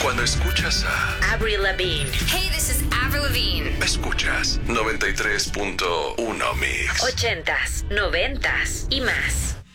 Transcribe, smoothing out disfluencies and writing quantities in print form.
Cuando escuchas a Avril Lavigne. Hey, this is Avril Lavigne. Escuchas 93.1 Mix. 80s, 90s y más.